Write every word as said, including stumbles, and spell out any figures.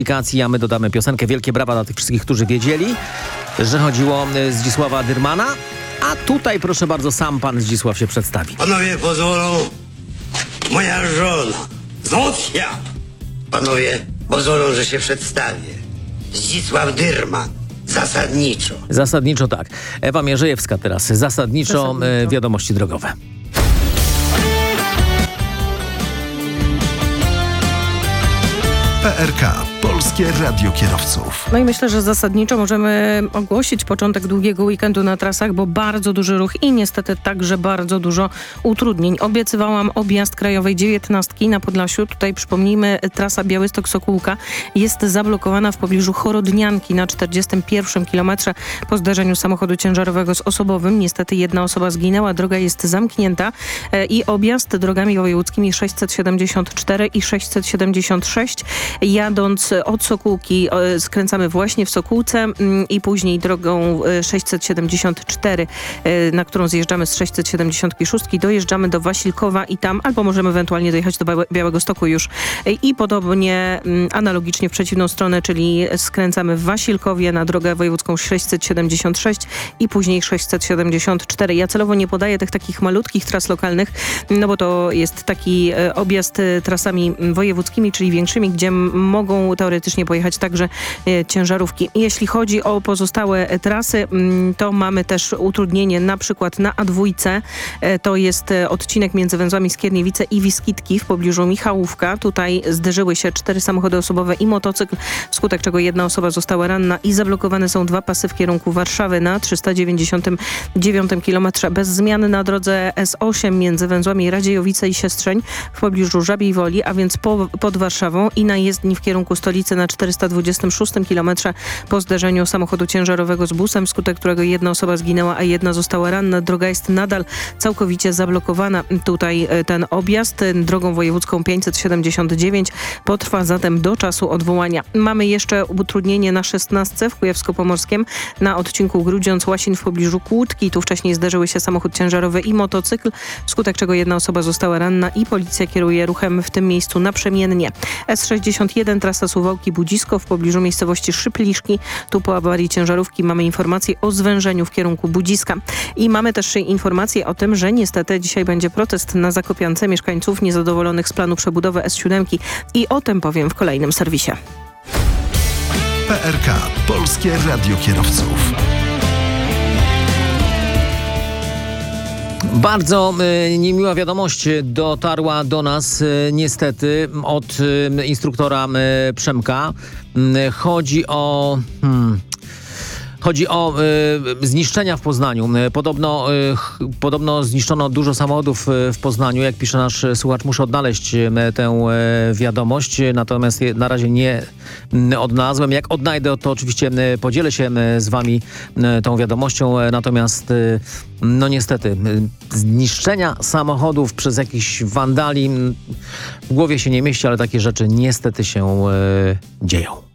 A my dodamy piosenkę. Wielkie brawa dla tych wszystkich, którzy wiedzieli, że chodziło o Zdzisława Dyrmana. A tutaj, proszę bardzo, sam pan Zdzisław się przedstawi. Panowie pozwolą, moja żona, znów ja. Panowie pozwolą, że się przedstawię. Zdzisław Dyrman, zasadniczo. Zasadniczo tak. Ewa Mierzejewska teraz. Zasadniczo, Zasadniczo. e, wiadomości drogowe. P R K. Polskie Radio Kierowców. No i myślę, że zasadniczo możemy ogłosić początek długiego weekendu na trasach, bo bardzo duży ruch i niestety także bardzo dużo utrudnień. Obiecywałam objazd krajowej dziewiętnastki na Podlasiu. Tutaj przypomnijmy, trasa Białystok-Sokółka jest zablokowana w pobliżu Chorodnianki na czterdziestym pierwszym kilometrze po zderzeniu samochodu ciężarowego z osobowym. Niestety jedna osoba zginęła, droga jest zamknięta e, i objazd drogami wojewódzkimi sześćset siedemdziesiąt cztery i sześćset siedemdziesiąt sześć. Jadąc od Sokółki e, skręcamy właśnie w Sokółce m, i później drogą e, sześćset siedemdziesiąt cztery, e, na którą zjeżdżamy z sześćset siedemdziesiąt sześć, dojeżdżamy do Wasilkowa i tam, albo możemy ewentualnie dojechać do Białe- Białegostoku już e, i podobnie m, analogicznie w przeciwną stronę, czyli skręcamy w Wasilkowie na drogę wojewódzką sześćset siedemdziesiąt sześć i później sześćset siedemdziesiąt cztery. Ja celowo nie podaję tych takich malutkich tras lokalnych, no bo to jest taki e, objazd e, trasami wojewódzkimi, czyli większymi, gdzie m- mogą teoretycznie pojechać także e, ciężarówki. Jeśli chodzi o pozostałe e, trasy, m, to mamy też utrudnienie na przykład na A dwa. E, to jest e, odcinek między węzłami Skierniewice i Wiskitki w pobliżu Michałówka. Tutaj zderzyły się cztery samochody osobowe i motocykl, wskutek czego jedna osoba została ranna i zablokowane są dwa pasy w kierunku Warszawy na trzysta dziewięćdziesiątym dziewiątym kilometrze. Bez zmiany na drodze S osiem między węzłami Radziejowice i Siestrzeń w pobliżu Żabiej Woli, a więc po, pod Warszawą i na jezdni w kierunku stolicy na czterysta dwudziestym szóstym kilometrze po zderzeniu samochodu ciężarowego z busem, wskutek którego jedna osoba zginęła, a jedna została ranna. Droga jest nadal całkowicie zablokowana. Tutaj e, ten objazd e, drogą wojewódzką pięćset siedemdziesiąt dziewięć potrwa zatem do czasu odwołania. Mamy jeszcze utrudnienie na szesnastce w Kujawsko-Pomorskiem na odcinku Grudziądz-Łasin w pobliżu Kłódki. Tu wcześniej zderzyły się samochód ciężarowy i motocykl, wskutek czego jedna osoba została ranna i policja kieruje ruchem w tym miejscu naprzemiennie. S sześćdziesiąt jeden trasa Suwałki-Budzisko w pobliżu miejscowości Szypliszki. Tu po awarii ciężarówki mamy informację o zwężeniu w kierunku Budziska. I mamy też informację o tym, że niestety dzisiaj będzie protest na Zakopiance mieszkańców niezadowolonych z planu przebudowy S siedem i o tym powiem w kolejnym serwisie. P R K. Polskie Radio Kierowców. Bardzo y, niemiła wiadomość dotarła do nas y, niestety od y, instruktora y, Przemka. Y, chodzi o... Hmm, Chodzi o y, zniszczenia w Poznaniu. Y, podobno, y, ch, podobno zniszczono dużo samochodów y, w Poznaniu. Jak pisze nasz słuchacz, muszę odnaleźć y, tę y, wiadomość, natomiast je, na razie nie y, odnalazłem. Jak odnajdę, to oczywiście y, podzielę się y, z wami y, tą wiadomością. Y, natomiast y, no niestety y, zniszczenia samochodów przez jakichś wandali y, w głowie się nie mieści, ale takie rzeczy niestety się y, dzieją.